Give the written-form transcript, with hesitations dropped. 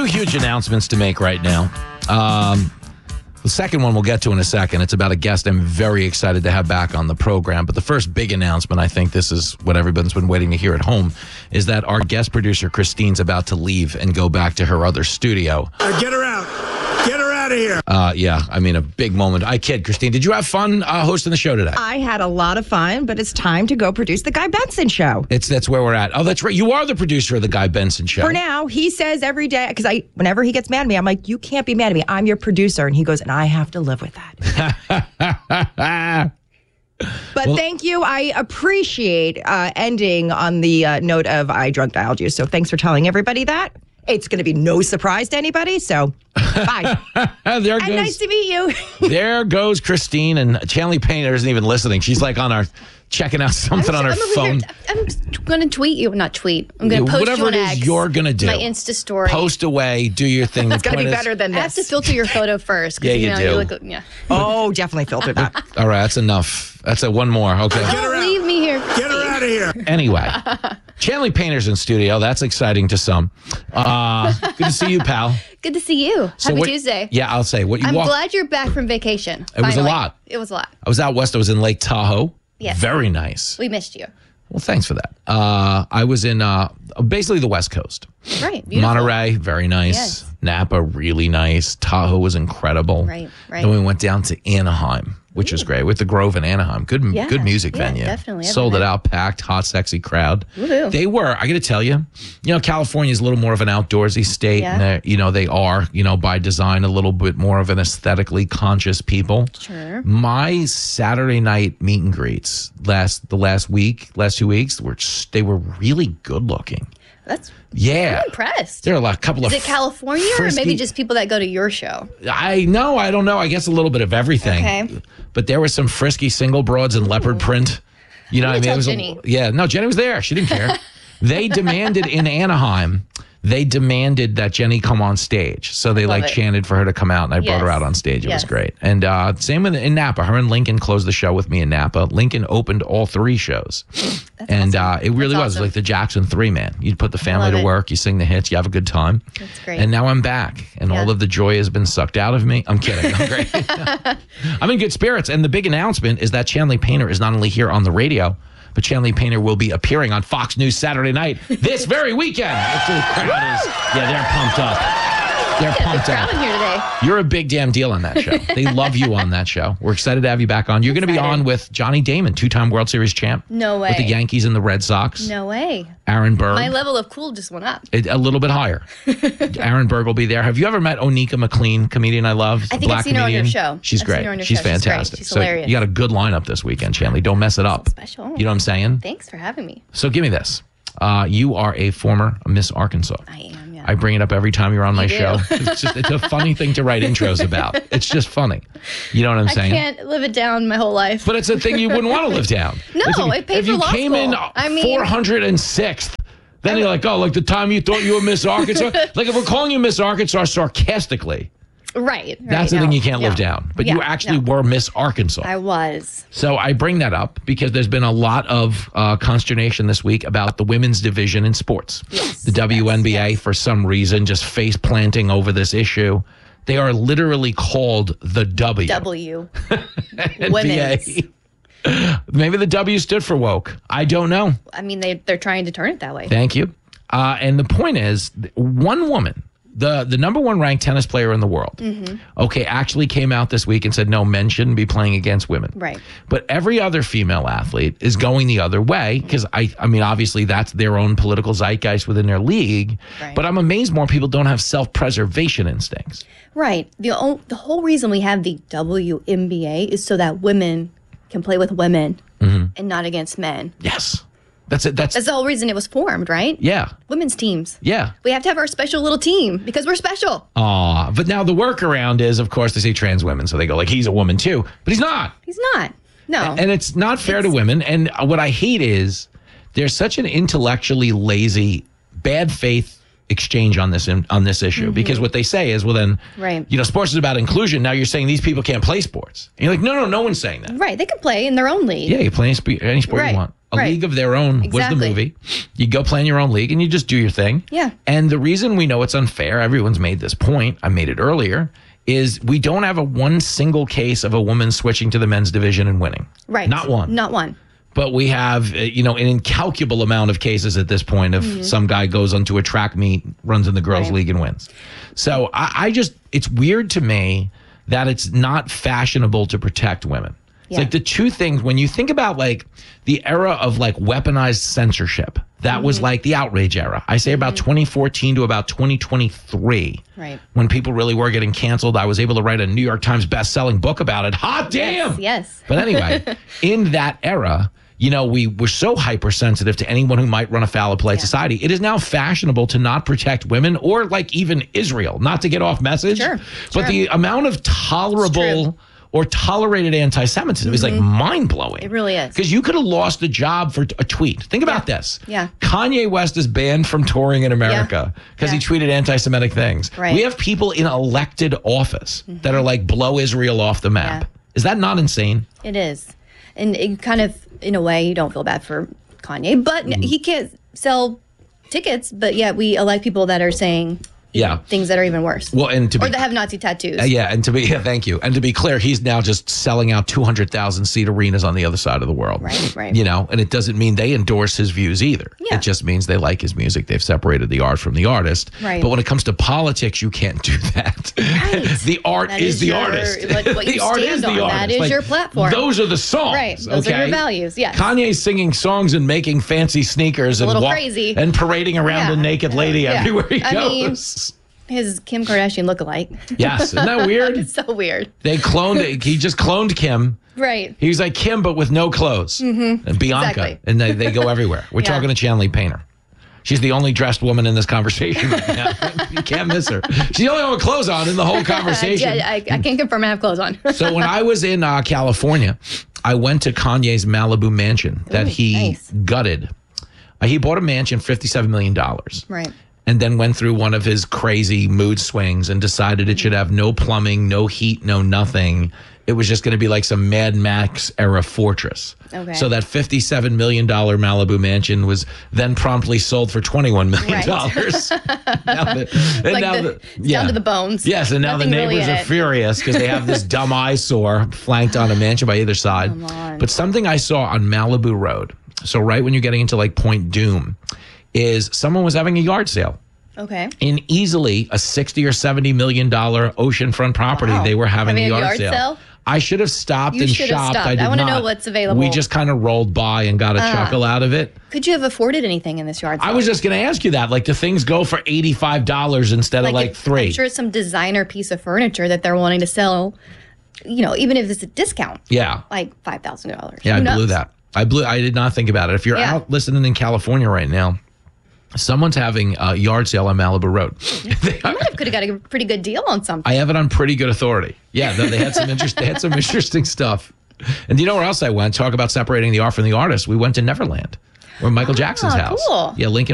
Two huge announcements to make right now. The second one we'll get to in a second. It's about a guest I'm very excited to have back on the program. But the first big announcement, I think this is what everyone's been waiting to hear at home, is that our guest producer, Christine's about to leave and go back to her other studio. Get her out. Get her out of here. Yeah, I mean, a big moment. I kid. Christine, did you have fun hosting the show today? I had a lot of fun, but it's time to go produce the Guy Benson Show. That's where we're at. Oh, that's right. You are the producer of the Guy Benson Show. For now, he says every day, because whenever he gets mad at me, I'm like, you can't be mad at me. I'm your producer. And he goes, and I have to live with that. But thank you. I appreciate ending on the note of I drunk dialed you. So thanks for telling everybody that. It's going to be no surprise to anybody. So bye. There goes, nice to meet you. There goes Christine, and Chanley Painter isn't even listening. She's like checking out something on her phone. I'm going to tweet you. Not tweet. I'm going to post whatever you on it is X, you're going to do. my Insta story. Post away. Do your thing. It's going to be better than this. I have to filter your photo first. Yeah, you do. look, yeah. Oh, definitely filter that. All right, that's enough. That's one more. Okay. Don't leave me here. Get her out of here. Anyway, Chanley Painter's in studio. That's exciting to some. Good to see you, pal. Good to see you. Happy Tuesday. Yeah, I'll say what you I'm walked. glad you're back from vacation. It was a finally. lot. It was a lot. I was out west. I was in Lake Tahoe. Yes. Very nice. We missed you. Well, thanks for that. I was in basically the West Coast. Right. Beautiful. Monterey, very nice. Yes. Napa, really nice. Tahoe was incredible. Right. Then we went down to Anaheim, which was great, with the Grove in Anaheim. Good music venue. Definitely. Sold it out, packed, hot, sexy crowd. Woo-hoo. They were, I got to tell you, California is a little more of an outdoorsy state. Yeah. And they are, by design, a little bit more of an aesthetically conscious people. Sure. My Saturday night meet and greets last 2 weeks, they were really good looking. I'm impressed. There are a couple of. Is it California or maybe just people that go to your show? I don't know. I guess a little bit of everything. Okay. But there were some frisky single broads in leopard print. You know what I mean? Tell Jenny. Jenny was there. She didn't care. They demanded in Anaheim. They demanded that Jenny come on stage. So they chanted for her to come out, and I brought her out on stage. It was great. And same in Napa. Her and Lincoln closed the show with me in Napa. Lincoln opened all 3 shows. That's awesome. It really was like the Jackson 3, man. You put the family to work, you sing the hits, you have a good time. That's great. And now I'm back, and all of the joy has been sucked out of me. I'm kidding. I'm great. I'm in good spirits. And the big announcement is that Chanley Painter is not only here on the radio, but Chanley Painter will be appearing on Fox News Saturday night this very weekend. The crowd they're pumped up. They're pumped up. Here today. You're a big damn deal on that show. They love you on that show. We're excited to have you back on. You're going to be on with Johnny Damon, 2-time World Series champ. No way. With the Yankees and the Red Sox. No way. Aaron Berg. My level of cool just went up. A little bit higher. Aaron Berg will be there. Have you ever met Onika McLean, comedian I love? I think I've seen her on your show. She's great. She's fantastic. She's hilarious. So you got a good lineup this weekend, Chanley. Don't mess it up. Special. You know what I'm saying? Thanks for having me. So give me this. You are a former Miss Arkansas. I am, yeah. I bring it up every time you're on my show. It's a funny thing to write intros about. It's just funny. You know what I'm saying? I can't live it down my whole life. But it's a thing you wouldn't want to live down. No, it paid for law school. If you came in 406th, then you're like, like the time you thought you were Miss Arkansas. Like if we're calling you Miss Arkansas sarcastically. Right. That's the thing you can't live down. But you actually were Miss Arkansas. I was. So I bring that up because there's been a lot of consternation this week about the women's division in sports. Yes, the WNBA, for some reason, just face planting over this issue. They are literally called the W. Women's. Maybe the W stood for woke. I don't know. I mean, they're trying to turn it that way. Thank you. And the point is, one woman, the number 1 ranked tennis player in the world, actually came out this week and said, no, men shouldn't be playing against women. Right. But every other female athlete is going the other way because, I mean, obviously that's their own political zeitgeist within their league. Right. But I'm amazed more people don't have self-preservation instincts. Right. The whole reason we have the WNBA is so that women can play with women and not against men. Yes. That's it. That's the whole reason it was formed, right? Yeah. Women's teams. Yeah. We have to have our special little team because we're special. Aw. But now the workaround is, of course, they say trans women. So they go like, he's a woman too. But he's not. He's not. No. And it's not fair to women. And what I hate is there's such an intellectually lazy, bad faith exchange on this issue because what they say is, well, then, sports is about inclusion. Now you're saying these people can't play sports. And you're like, no one's saying that. Right. They can play in their own league. Yeah, you play any sport you want. A League of Their Own was the Exactly. movie. You go play in your own league and you just do your thing. Yeah. And the reason we know it's unfair, everyone's made this point, I made it earlier, is we don't have one single case of a woman switching to the men's division and winning. Right. Not one. Not one. But we have, an incalculable amount of cases at this point of some guy goes onto a track meet, runs in the girls' league and wins. So it's weird to me that it's not fashionable to protect women. It's like the two things, when you think about like the era of like weaponized censorship, that was like the outrage era. I say about 2014 to about 2023. Right. When people really were getting canceled, I was able to write a New York Times best-selling book about it. Hot damn! Yes. But anyway, in that era, we were so hypersensitive to anyone who might run afoul of polite society. It is now fashionable to not protect women or like even Israel, not to get off message. Sure. But the amount of tolerable or tolerated anti-Semitism is like mind-blowing. It really is. Because you could have lost a job for a tweet. Think about this. Yeah. Kanye West is banned from touring in America because he tweeted anti-Semitic things. Right. We have people in elected office that are like, blow Israel off the map. Yeah. Is that not insane? It is. And it kind of, in a way, you don't feel bad for Kanye, but he can't sell tickets. But yet we elect people that are saying things that are even worse. Well, and to or be, that have Nazi tattoos. Thank you. And to be clear, he's now just selling out 200,000 seat arenas on the other side of the world. Right. And it doesn't mean they endorse his views either. Yeah. It just means they like his music. They've separated the art from the artist. Right. But when it comes to politics, you can't do that. Right. The art That is the your- artist. what you the art stand is the on. artist. That is Like, your platform. Those are the songs. Right. Those are your values. Yes. Kanye's singing songs and making fancy sneakers and little crazy. and parading around a naked lady Yeah. everywhere he I mean, goes. his Kim Kardashian lookalike. Yes, isn't that weird? It's so weird. They cloned. He just cloned Kim. Right. He was like Kim, but with no clothes. And Bianca, Exactly. and they go everywhere. We're talking to Chanley Painter. She's the only dressed woman in this conversation right now. You can't miss her. She's the only one with clothes on in the whole conversation. I can't confirm I have clothes on. So when I was in California, I went to Kanye's Malibu mansion that he nice. gutted. He bought a mansion, $57 million. Right. And then went through one of his crazy mood swings and decided it should have no plumbing, no heat, no nothing. It was just going to be like some Mad Max era fortress. Okay. So that $57 million Malibu mansion was then promptly sold for $21 million. Down to the bones. Yes, and now Nothing the really neighbors in are it. furious because they have this dumb eyesore flanked on a mansion by either side. Come on. But something I saw on Malibu Road, so right when you're getting into like Point Doom, is someone was having a yard sale. Okay. In easily a $60 or $70 million oceanfront property, Wow. they were having Having a a yard yard sale? I should have stopped You and should have shopped. stopped. I did I wanna not. know what's available. We just kind of rolled by and got a chuckle out of it. Could you have afforded anything in this yard sale? I was just going to ask you that. Like, do things go for $85 instead of like if- $3? I'm sure it's some designer piece of furniture that they're wanting to sell, even if it's a discount. Yeah. Like $5,000. Yeah, Who I blew knows? that. I did not think about it. If you're out listening in California right now, someone's having a yard sale on Malibu Road. Could have got a pretty good deal on something. I have it on pretty good authority. Yeah, no, they had some interesting stuff. And do you know where else I went? Talk about separating the art from the artist. We went to Neverland, where Michael Jackson's house. Cool. Yeah, Lincoln